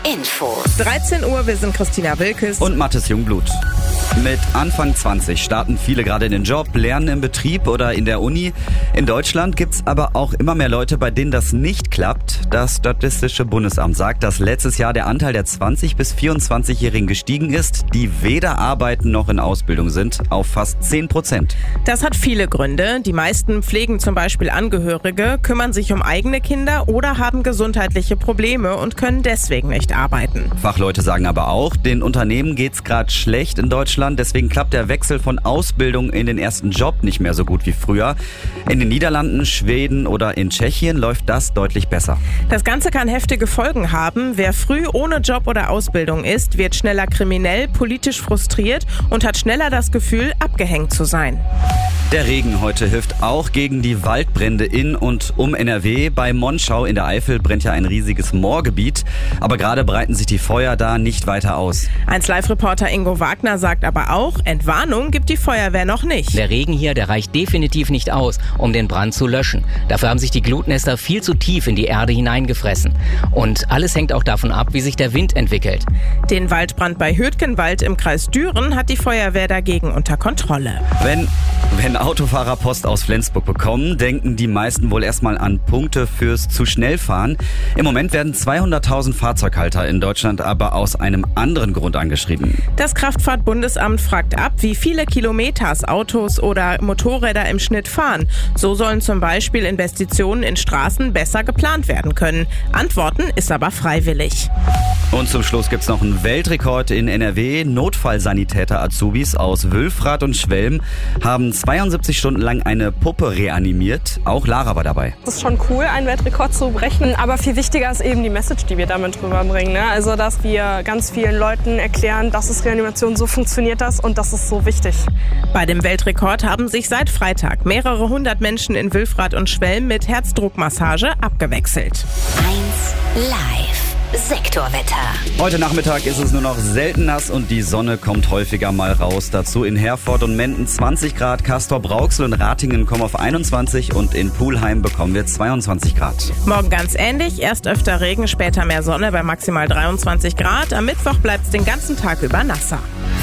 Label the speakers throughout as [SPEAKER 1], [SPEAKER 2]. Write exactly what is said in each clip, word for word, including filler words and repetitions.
[SPEAKER 1] Infos.
[SPEAKER 2] dreizehn Uhr, wir sind Christina Wilkes
[SPEAKER 3] und Mathis Jungblut. Mit Anfang zwanzig starten viele gerade in den Job, lernen im Betrieb oder in der Uni. In Deutschland gibt's aber auch immer mehr Leute, bei denen das nicht klappt. Das Statistische Bundesamt sagt, dass letztes Jahr der Anteil der zwanzig- bis vierundzwanzigjährigen gestiegen ist, die weder arbeiten noch in Ausbildung sind, auf fast zehn Prozent.
[SPEAKER 2] Das hat viele Gründe. Die meisten pflegen zum Beispiel Angehörige, kümmern sich um eigene Kinder oder haben gesundheitliche Probleme und können deswegen nicht arbeiten.
[SPEAKER 3] Fachleute sagen aber auch, den Unternehmen geht's gerade schlecht in Deutschland. Deswegen klappt der Wechsel von Ausbildung in den ersten Job nicht mehr so gut wie früher. In den Niederlanden, Schweden oder in Tschechien läuft das deutlich besser.
[SPEAKER 2] Das Ganze kann heftige Folgen haben. Wer früh ohne Job oder Ausbildung ist, wird schneller kriminell, politisch frustriert und hat schneller das Gefühl, abgehängt zu sein.
[SPEAKER 3] Der Regen heute hilft auch gegen die Waldbrände in und um N R W. Bei Monschau in der Eifel brennt ja ein riesiges Moorgebiet. Aber gerade breiten sich die Feuer da nicht weiter aus.
[SPEAKER 2] eins Live-Reporter Ingo Wagner sagt aber auch, Entwarnung gibt die Feuerwehr noch nicht.
[SPEAKER 4] Der Regen hier, der reicht definitiv nicht aus, um den Brand zu löschen. Dafür haben sich die Glutnester viel zu tief in die Erde hineingefressen. Und alles hängt auch davon ab, wie sich der Wind entwickelt.
[SPEAKER 2] Den Waldbrand bei Hürtgenwald im Kreis Düren hat die Feuerwehr dagegen unter Kontrolle.
[SPEAKER 3] Wenn, wenn Autofahrer Post aus Flensburg bekommen, denken die meisten wohl erstmal an Punkte fürs zu schnell fahren. Im Moment werden zweihunderttausend Fahrzeughalter in Deutschland aber aus einem anderen Grund angeschrieben.
[SPEAKER 2] Das Kraftfahrtbundesamt fragt ab, wie viele Kilometers Autos oder Motorräder im Schnitt fahren. So sollen zum Beispiel Investitionen in Straßen besser geplant werden können. Antworten ist aber freiwillig.
[SPEAKER 3] Und zum Schluss gibt's noch einen Weltrekord in N R W. Notfallsanitäter-Azubis aus Wülfrath und Schwelm haben zweiundsiebzig Stunden lang eine Puppe reanimiert. Auch Lara war dabei.
[SPEAKER 5] Es ist schon cool, einen Weltrekord zu brechen, aber viel wichtiger ist eben die Message, die wir damit rüberbringen. Ne? Also, dass wir ganz vielen Leuten erklären, dass es Reanimation, so funktioniert das und das ist so wichtig.
[SPEAKER 2] Bei dem Weltrekord haben sich seit Freitag mehrere hundert Menschen in Wülfrath und Schwelm mit Herzdruckmassage abgewechselt.
[SPEAKER 1] eins Live. Sektorwetter.
[SPEAKER 3] Heute Nachmittag ist es nur noch selten nass und die Sonne kommt häufiger mal raus. Dazu in Herford und Menden zwanzig Grad, Castor-Brauxel und Ratingen kommen auf einundzwanzig und in Pulheim bekommen wir zweiundzwanzig Grad.
[SPEAKER 2] Morgen ganz ähnlich, erst öfter Regen, später mehr Sonne bei maximal dreiundzwanzig Grad. Am Mittwoch bleibt es den ganzen Tag über nasser.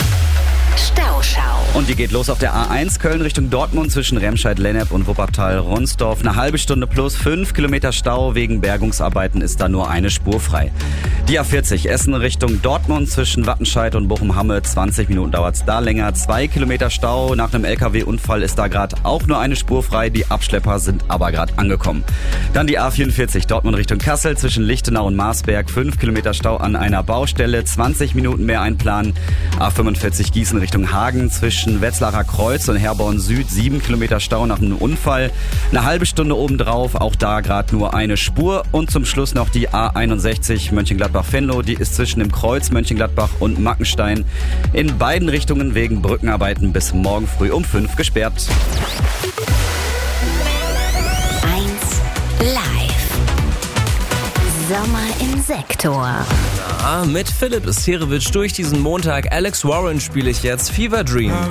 [SPEAKER 1] Stauschau.
[SPEAKER 3] Und die geht los auf der A eins Köln Richtung Dortmund zwischen Remscheid-Lennep und Wuppertal-Ronsdorf. Eine halbe Stunde plus fünf Kilometer Stau. Wegen Bergungsarbeiten ist da nur eine Spur frei. Die A vierzig Essen Richtung Dortmund zwischen Wattenscheid und Bochum-Hamme. zwanzig Minuten dauert's da länger. Zwei Kilometer Stau. Nach einem L K W-Unfall ist da gerade auch nur eine Spur frei. Die Abschlepper sind aber gerade angekommen. Dann die A vierundvierzig Dortmund Richtung Kassel zwischen Lichtenau und Marsberg. fünf Kilometer Stau an einer Baustelle. zwanzig Minuten mehr einplanen. A fünfundvierzig Gießen Richtung Hagen zwischen Wetzlarer Kreuz und Herborn Süd. sieben Kilometer Stau nach einem Unfall. Eine halbe Stunde obendrauf. Auch da gerade nur eine Spur. Und zum Schluss noch die A einundsechzig Mönchengladbach-Venlo. Die ist zwischen dem Kreuz Mönchengladbach und Mackenstein in beiden Richtungen wegen Brückenarbeiten bis morgen früh um fünf gesperrt.
[SPEAKER 1] eins Live. Sommer im Sektor.
[SPEAKER 6] Ja, mit Philipp Isherewitsch durch diesen Montag. Alex Warren spiele ich jetzt. Fever Dream.